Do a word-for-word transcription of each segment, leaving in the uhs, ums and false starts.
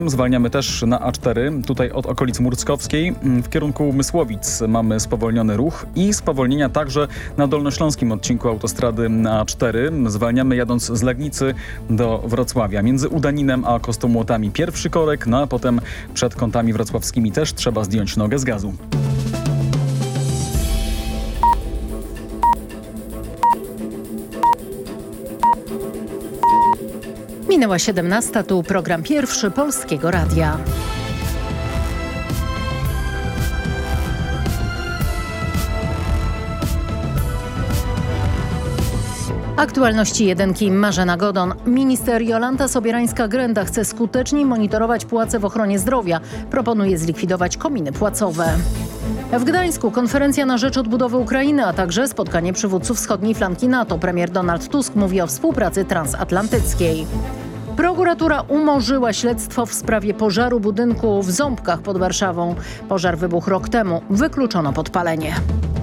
Zwalniamy też na A cztery, tutaj od okolic Murckowskiej. W kierunku Mysłowic mamy spowolniony ruch i spowolnienia także na dolnośląskim odcinku autostrady na A cztery. Zwalniamy jadąc z Legnicy do Wrocławia. Między Udaninem a Kostołmłotami pierwszy korek, no a potem przed kątami wrocławskimi też trzeba zdjąć nogę z gazu. Minęła siedemnasta, tu program pierwszy Polskiego Radia. Aktualności jedynki, Marzena Godon. Minister Jolanta Sobierańska-Grenda chce skutecznie monitorować płace w ochronie zdrowia. Proponuje zlikwidować kominy płacowe. W Gdańsku konferencja na rzecz odbudowy Ukrainy, a także spotkanie przywódców wschodniej flanki NATO. Premier Donald Tusk mówi o współpracy transatlantyckiej. Prokuratura umorzyła śledztwo w sprawie pożaru budynku w Ząbkach pod Warszawą. Pożar wybuchł rok temu. Wykluczono podpalenie.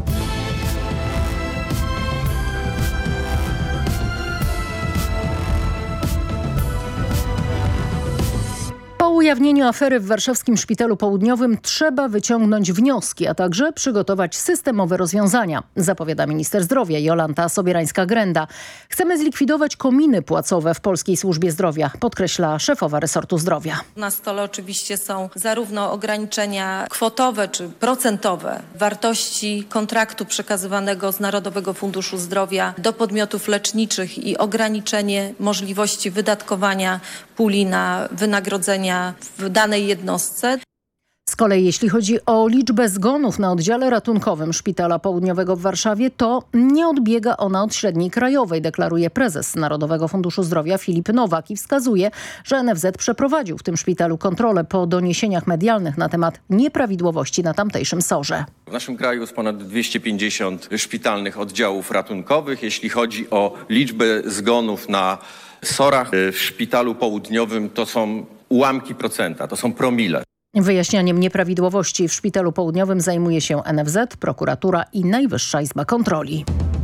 Po ujawnieniu afery w warszawskim Szpitalu Południowym trzeba wyciągnąć wnioski, a także przygotować systemowe rozwiązania, zapowiada minister zdrowia Jolanta Sobierańska-Grenda. Chcemy zlikwidować kominy płacowe w polskiej służbie zdrowia, podkreśla szefowa resortu zdrowia. Na stole oczywiście są zarówno ograniczenia kwotowe czy procentowe wartości kontraktu przekazywanego z Narodowego Funduszu Zdrowia do podmiotów leczniczych i ograniczenie możliwości wydatkowania puli na wynagrodzenia w danej jednostce. Z kolei jeśli chodzi o liczbę zgonów na oddziale ratunkowym Szpitala Południowego w Warszawie, to nie odbiega ona od średniej krajowej, deklaruje prezes Narodowego Funduszu Zdrowia Filip Nowak i wskazuje, że N F Z przeprowadził w tym szpitalu kontrolę po doniesieniach medialnych na temat nieprawidłowości na tamtejszym sorze. W naszym kraju jest ponad dwieście pięćdziesiąt szpitalnych oddziałów ratunkowych. Jeśli chodzi o liczbę zgonów na sorach w Szpitalu Południowym, to są ułamki procenta, to są promile. Wyjaśnianiem nieprawidłowości w Szpitalu Południowym zajmuje się N F Z, prokuratura i Najwyższa Izba Kontroli.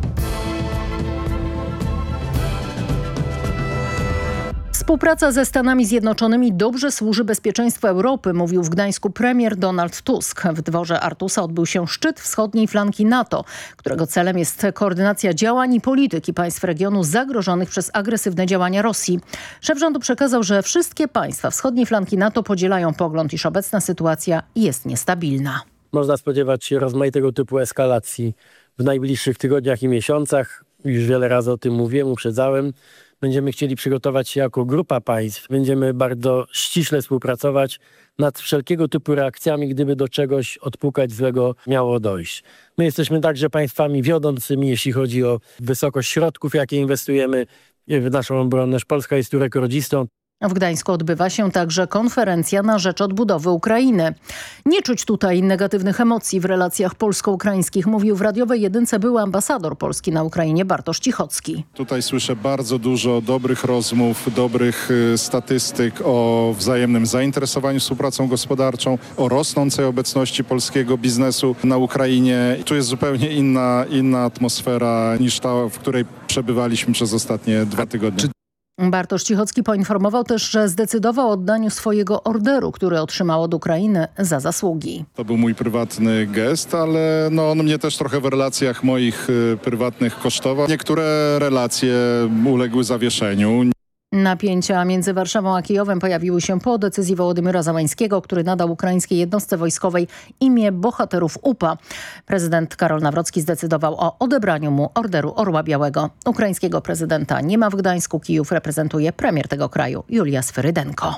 Współpraca ze Stanami Zjednoczonymi dobrze służy bezpieczeństwu Europy, mówił w Gdańsku premier Donald Tusk. W dworze Artusa odbył się szczyt wschodniej flanki NATO, którego celem jest koordynacja działań i polityki państw regionu zagrożonych przez agresywne działania Rosji. Szef rządu przekazał, że wszystkie państwa wschodniej flanki NATO podzielają pogląd, iż obecna sytuacja jest niestabilna. Można spodziewać się rozmaitego typu eskalacji w najbliższych tygodniach i miesiącach. Już wiele razy o tym mówiłem, uprzedzałem. Będziemy chcieli przygotować się jako grupa państw. Będziemy bardzo ściśle współpracować nad wszelkiego typu reakcjami, gdyby do czegoś odpukać złego miało dojść. My jesteśmy także państwami wiodącymi, jeśli chodzi o wysokość środków, jakie inwestujemy w naszą obronę. Polska jest tu rekordzistą. W Gdańsku odbywa się także konferencja na rzecz odbudowy Ukrainy. Nie czuć tutaj negatywnych emocji w relacjach polsko-ukraińskich, mówił w radiowej jedynce były ambasador Polski na Ukrainie Bartosz Cichocki. Tutaj słyszę bardzo dużo dobrych rozmów, dobrych y, statystyk o wzajemnym zainteresowaniu współpracą gospodarczą, o rosnącej obecności polskiego biznesu na Ukrainie. Tu jest zupełnie inna, inna atmosfera niż ta, w której przebywaliśmy przez ostatnie dwa tygodnie. Bartosz Cichocki poinformował też, że zdecydował o oddaniu swojego orderu, który otrzymał od Ukrainy za zasługi. To był mój prywatny gest, ale no on mnie też trochę w relacjach moich y, prywatnych kosztował. Niektóre relacje uległy zawieszeniu. Napięcia między Warszawą a Kijowem pojawiły się po decyzji Wołodymyra Załańskiego, który nadał ukraińskiej jednostce wojskowej imię bohaterów U P A. Prezydent Karol Nawrocki zdecydował o odebraniu mu Orderu Orła Białego. Ukraińskiego prezydenta nie ma w Gdańsku. Kijów reprezentuje premier tego kraju Julia Sferydenko.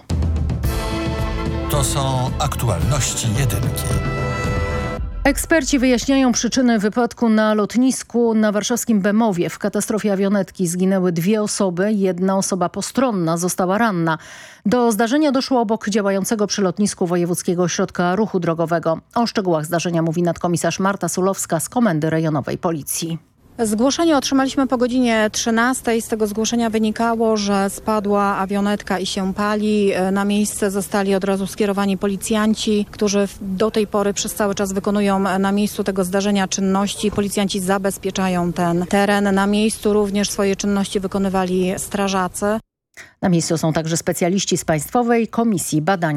To są aktualności jedynki. Eksperci wyjaśniają przyczyny wypadku na lotnisku na warszawskim Bemowie. W katastrofie awionetki zginęły dwie osoby, jedna osoba postronna została ranna. Do zdarzenia doszło obok działającego przy lotnisku Wojewódzkiego Ośrodka Ruchu Drogowego. O szczegółach zdarzenia mówi nadkomisarz Marta Sulowska z Komendy Rejonowej Policji. Zgłoszenie otrzymaliśmy po godzinie trzynastej. Z tego zgłoszenia wynikało, że spadła awionetka i się pali. Na miejsce zostali od razu skierowani policjanci, którzy do tej pory przez cały czas wykonują na miejscu tego zdarzenia czynności. Policjanci zabezpieczają ten teren. Na miejscu również swoje czynności wykonywali strażacy. Na miejscu są także specjaliści z Państwowej Komisji Badań